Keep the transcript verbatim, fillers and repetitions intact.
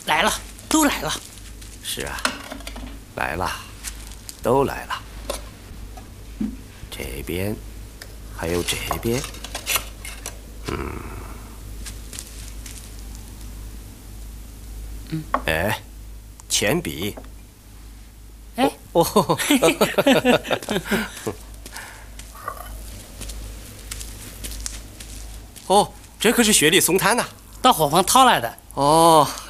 来了，都来了。 是啊，来了，都来了。这边，还有这边。嗯。嗯。哎，铅笔。 哎。 哦。哦，这可是雪里松炭呐， 到伙房掏来的。 哦，